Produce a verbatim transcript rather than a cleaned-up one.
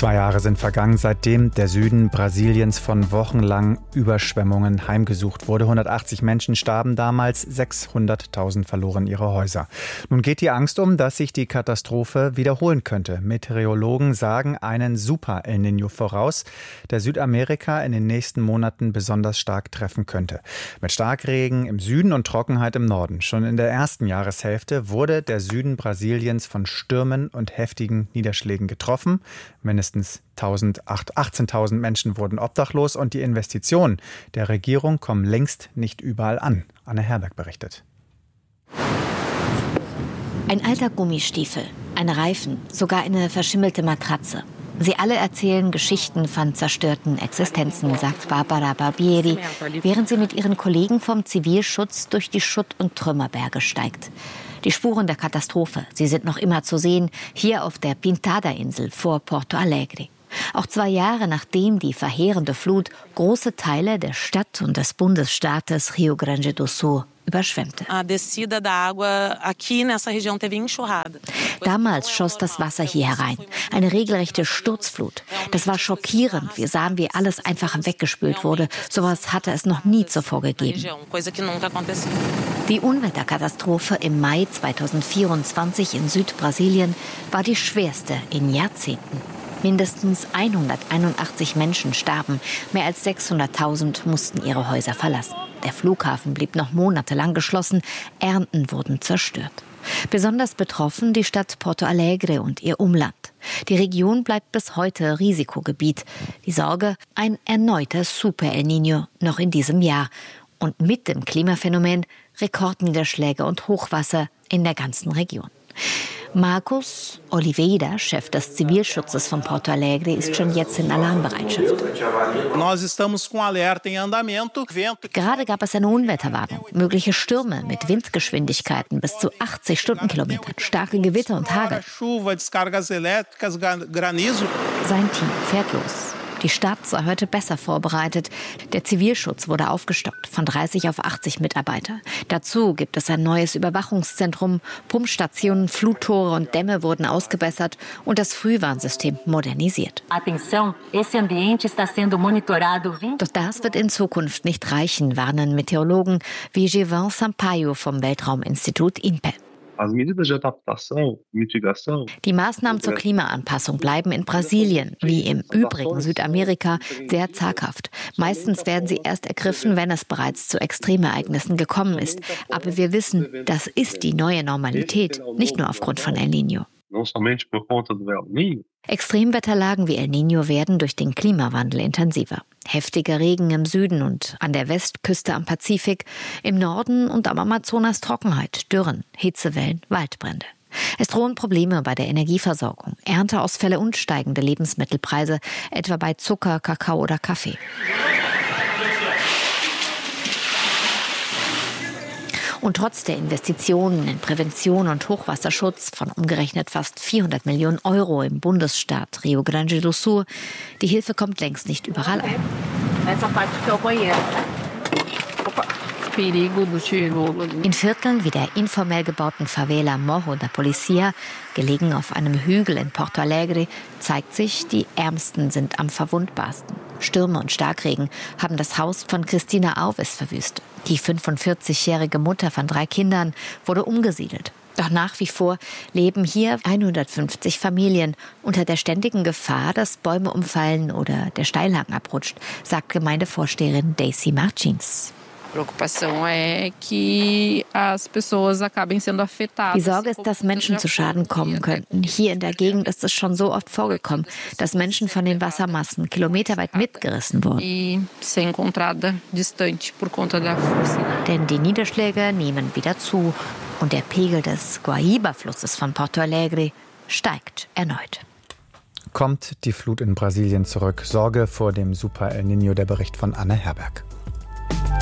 Zwei Jahre sind vergangen, seitdem der Süden Brasiliens von wochenlangen Überschwemmungen heimgesucht wurde. hundertachtzig Menschen starben damals, sechshunderttausend verloren ihre Häuser. Nun geht die Angst um, dass sich die Katastrophe wiederholen könnte. Meteorologen sagen einen Super-El Niño voraus, der Südamerika in den nächsten Monaten besonders stark treffen könnte. Mit Starkregen im Süden und Trockenheit im Norden. Schon in der ersten Jahreshälfte wurde der Süden Brasiliens von Stürmen und heftigen Niederschlägen getroffen. Mindestens achtzehntausend Menschen wurden obdachlos und die Investitionen der Regierung kommen längst nicht überall an. Anne Herberg berichtet. Ein alter Gummistiefel, ein Reifen, sogar eine verschimmelte Matratze. Sie alle erzählen Geschichten von zerstörten Existenzen, sagt Barbara Barbieri, während sie mit ihren Kollegen vom Zivilschutz durch die Schutt- und Trümmerberge steigt. Die Spuren der Katastrophe, sie sind noch immer zu sehen, hier auf der Pintada-Insel vor Porto Alegre. Auch zwei Jahre nachdem die verheerende Flut große Teile der Stadt und des Bundesstaates Rio Grande do Sul überschwemmte. Damals schoss das Wasser hier herein. Eine regelrechte Sturzflut. Das war schockierend. Wir sahen, wie alles einfach weggespült wurde. Sowas hatte es noch nie zuvor gegeben. Die Unwetterkatastrophe im Mai zweitausendvierundzwanzig in Südbrasilien war die schwerste in Jahrzehnten. Mindestens hunderteinundachtzig Menschen starben, mehr als sechshunderttausend mussten ihre Häuser verlassen. Der Flughafen blieb noch monatelang geschlossen, Ernten wurden zerstört. Besonders betroffen die Stadt Porto Alegre und ihr Umland. Die Region bleibt bis heute Risikogebiet. Die Sorge, ein erneuter Super-El Niño noch in diesem Jahr. Und mit dem Klimaphänomen Rekordniederschläge und Hochwasser in der ganzen Region. Marcos Oliveira, Chef des Zivilschutzes von Porto Alegre, ist schon jetzt in Alarmbereitschaft. Gerade gab es eine Unwetterwarnung. Mögliche Stürme mit Windgeschwindigkeiten bis zu achtzig Stundenkilometern, starke Gewitter und Hagel. Sein Team fährt los. Die Stadt sei heute besser vorbereitet. Der Zivilschutz wurde aufgestockt von dreißig auf achtzig Mitarbeiter. Dazu gibt es ein neues Überwachungszentrum, Pumpstationen, Fluttore und Dämme wurden ausgebessert und das Frühwarnsystem modernisiert. Doch das wird in Zukunft nicht reichen, warnen Meteorologen wie Gilvan Sampaio vom Weltrauminstitut I N P E. Die Maßnahmen zur Klimaanpassung bleiben in Brasilien, wie im übrigen Südamerika, sehr zaghaft. Meistens werden sie erst ergriffen, wenn es bereits zu Extremereignissen gekommen ist. Aber wir wissen, das ist die neue Normalität, nicht nur aufgrund von El Niño. Extremwetterlagen wie El Niño werden durch den Klimawandel intensiver. Heftiger Regen im Süden und an der Westküste am Pazifik, im Norden und am Amazonas Trockenheit, Dürren, Hitzewellen, Waldbrände. Es drohen Probleme bei der Energieversorgung, Ernteausfälle und steigende Lebensmittelpreise, etwa bei Zucker, Kakao oder Kaffee. Und trotz der Investitionen in Prävention und Hochwasserschutz von umgerechnet fast vierhundert Millionen Euro im Bundesstaat Rio Grande do Sul, die Hilfe kommt längst nicht überall an. In Vierteln wie der informell gebauten Favela Morro da Policia, gelegen auf einem Hügel in Porto Alegre, zeigt sich, die Ärmsten sind am verwundbarsten. Stürme und Starkregen haben das Haus von Cristina Alves verwüstet. Die fünfundvierzigjährige Mutter von drei Kindern wurde umgesiedelt. Doch nach wie vor leben hier hundertfünfzig Familien unter der ständigen Gefahr, dass Bäume umfallen oder der Steilhang abrutscht, sagt Gemeindevorsteherin Daisy Martins. Die Sorge ist, dass Menschen zu Schaden kommen könnten. Hier in der Gegend ist es schon so oft vorgekommen, dass Menschen von den Wassermassen kilometerweit mitgerissen wurden. Denn die Niederschläge nehmen wieder zu und der Pegel des Guaíba-Flusses von Porto Alegre steigt erneut. Kommt die Flut in Brasilien zurück? Sorge vor dem Super El Niño, der Bericht von Anne Herberg.